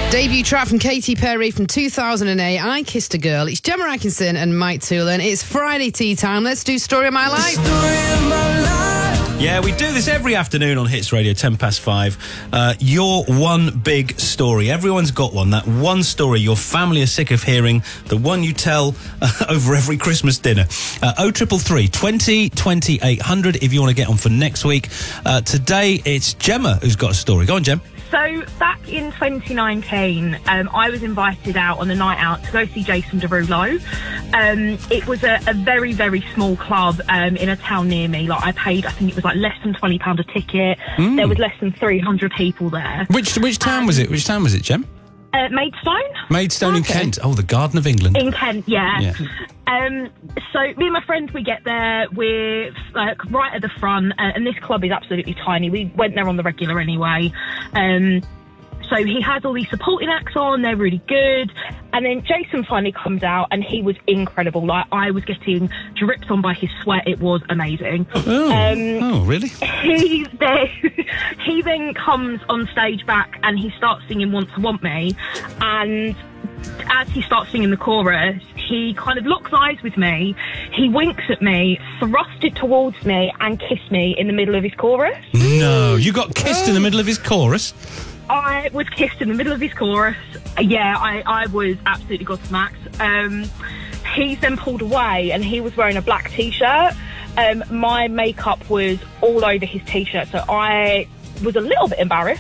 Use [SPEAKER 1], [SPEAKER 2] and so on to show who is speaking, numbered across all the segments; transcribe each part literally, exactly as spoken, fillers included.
[SPEAKER 1] Debut track from Katy Perry from two thousand eight, I Kissed a Girl. It's Gemma Atkinson and Mike Toolan. It's Friday tea time. Let's do Story of My Life.
[SPEAKER 2] Yeah, we do this every afternoon on Hits Radio, ten past five. Uh, your one big story. Everyone's got one. That one story your family are sick of hearing. The one you tell uh, over every Christmas dinner. Uh, oh triple three, twenty, twenty, eight hundred if you want to get on for next week. Uh, today, it's Gemma who's got a story. Go on, Gem.
[SPEAKER 3] So, back in twenty nineteen, um, I was invited out on a night out to go see Jason Derulo. Um, it was a, a very, very small club um, in a town near me. Like, I paid, I think it was like less than twenty pounds a ticket. Mm. There was less than three hundred people there.
[SPEAKER 2] Which which town um, was it? Which town was it, Gem?
[SPEAKER 3] Uh, Maidstone.
[SPEAKER 2] Maidstone okay. in Kent. Oh, the Garden of England.
[SPEAKER 3] In Kent, yeah. yeah. Um, so me and my friend, we get there, we're like right at the front, uh, and this club is absolutely tiny. We went there on the regular anyway. Um, so he has all these supporting acts on, they're really good. And then Jason finally comes out, and he was incredible. Like, I was getting dripped on by his sweat. It was amazing.
[SPEAKER 2] Oh, um, oh really?
[SPEAKER 3] He then, he then comes on stage back, and he starts singing Want to Want Me. And as he starts singing the chorus, he kind of locks eyes with me. He winks at me, thrusts it towards me, and kissed me in the middle of his chorus.
[SPEAKER 2] No, you got kissed oh. in the middle of his chorus?
[SPEAKER 3] I was kissed in the middle of his chorus. Yeah, I, I was absolutely gobsmacked. Um, he's then pulled away, and he was wearing a black T-shirt. Um, my makeup was all over his T-shirt, so I was a little bit embarrassed.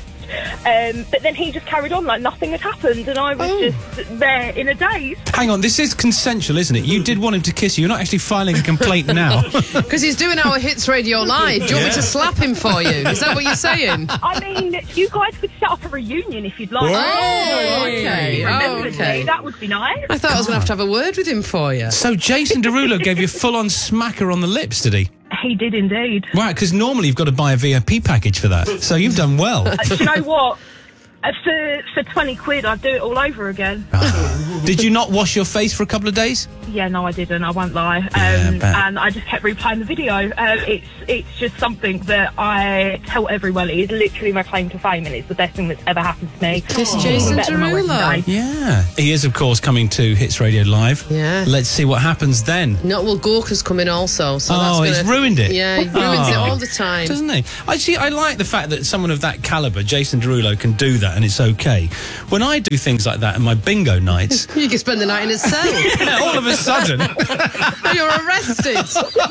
[SPEAKER 3] Um, but then he just carried on like nothing had happened, and I was oh. just there in a daze.
[SPEAKER 2] Hang on, this is consensual, isn't it? You did want him to kiss you. You're not actually filing a complaint now.
[SPEAKER 1] Because he's doing our Hits Radio Live. Do you want yeah. me to slap him for you? Is that what you're saying?
[SPEAKER 3] I mean, you guys could set up a reunion if you'd like.
[SPEAKER 1] Oh, okay. Oh, okay.
[SPEAKER 3] Me. That would be nice.
[SPEAKER 1] I thought God. I was going to have to have a word with him for you.
[SPEAKER 2] So Jason Derulo gave you a full-on smacker on the lips, did he?
[SPEAKER 3] He did indeed.
[SPEAKER 2] Right, because normally you've got to buy a V I P package for that. So you've done well.
[SPEAKER 3] Uh, do you know what? Uh, for for twenty quid, I'd do it all over again.
[SPEAKER 2] Oh. Did you not wash your face for a couple of days?
[SPEAKER 3] Yeah, no, I didn't. I won't lie. Um,
[SPEAKER 2] yeah,
[SPEAKER 3] and I just kept replaying the video. Um, it's it's just something that I tell everyone. It is literally my claim to fame, and it's the best thing that's ever happened to me.
[SPEAKER 1] Kiss Jason Derulo.
[SPEAKER 2] Yeah. He is, of course, coming to Hits Radio Live.
[SPEAKER 1] Yeah.
[SPEAKER 2] Let's see what happens then.
[SPEAKER 1] No, well, Gorka's coming also. So
[SPEAKER 2] oh,
[SPEAKER 1] that's gonna,
[SPEAKER 2] he's ruined it.
[SPEAKER 1] Yeah, he ruins
[SPEAKER 2] oh.
[SPEAKER 1] it all the time.
[SPEAKER 2] Doesn't he? I see. I like the fact that someone of that calibre, Jason Derulo, can do that, and it's okay. When I do things like that in my bingo nights...
[SPEAKER 1] You can spend the night in a cell.
[SPEAKER 2] Yeah, all of a sudden...
[SPEAKER 1] You're arrested.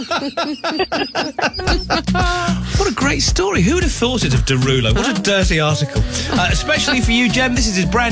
[SPEAKER 2] What a great story. Who would have thought it of Derulo? What a dirty article. Uh, especially for you, Jem. This is his brand